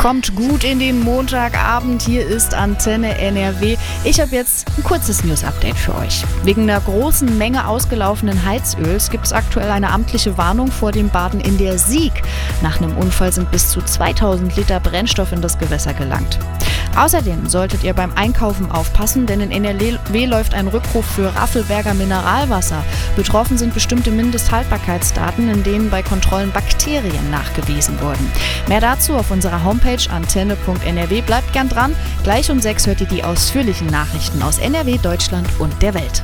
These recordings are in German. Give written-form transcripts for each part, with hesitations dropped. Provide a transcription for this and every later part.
Kommt gut in den Montagabend, hier ist Antenne NRW. Ich habe jetzt ein kurzes News-Update für euch. Wegen einer großen Menge ausgelaufenen Heizöls gibt es aktuell eine amtliche Warnung vor dem Baden in der Sieg. Nach einem Unfall sind bis zu 2000 Liter Brennstoff in das Gewässer gelangt. Außerdem solltet ihr beim Einkaufen aufpassen, denn in NRW läuft ein Rückruf für Raffelberger Mineralwasser. Betroffen sind bestimmte Mindesthaltbarkeitsdaten, in denen bei Kontrollen Bakterien nachgewiesen wurden. Mehr dazu auf unserer Homepage antenne.nrw. Bleibt gern dran. Gleich um 6 hört ihr die ausführlichen Nachrichten aus NRW, Deutschland und der Welt.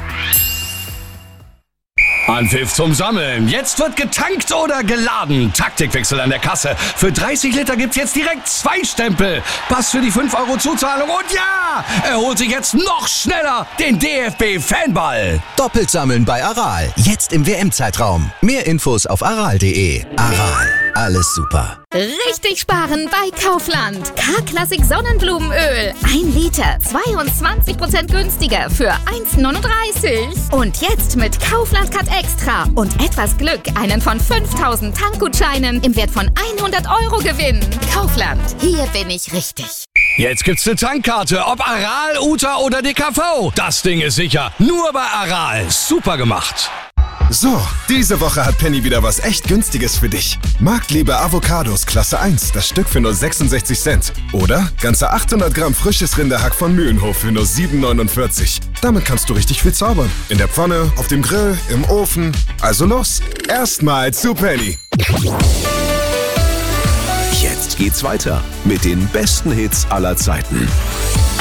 Anpfiff zum Sammeln. Jetzt wird getankt oder geladen. Taktikwechsel an der Kasse. Für 30 Liter gibt's jetzt direkt 2 Stempel. Pass für die 5 € Zuzahlung. Und ja, er holt sich jetzt noch schneller den DFB-Fanball. Doppelt sammeln bei Aral. Jetzt im WM-Zeitraum. Mehr Infos auf aral.de. Aral. Alles super. Richtig sparen bei Kaufland. K-Klassik Sonnenblumenöl. 1 Liter, 22% günstiger für 1,39. Und jetzt mit Kaufland Cut Extra und etwas Glück einen von 5000 Tankgutscheinen im Wert von 100 € gewinnen. Kaufland, hier bin ich richtig. Jetzt gibt's eine Tankkarte, ob Aral, Uta oder DKV. Das Ding ist sicher. Nur bei Aral. Super gemacht. So, diese Woche hat Penny wieder was echt Günstiges für dich. Marktliebe Avocados Klasse 1, das Stück für nur 66 Cent. Oder ganze 800 Gramm frisches Rinderhack von Mühlenhof für nur 7,49. Damit kannst du richtig viel zaubern. In der Pfanne, auf dem Grill, im Ofen. Also los, erstmal zu Penny. Jetzt geht's weiter mit den besten Hits aller Zeiten.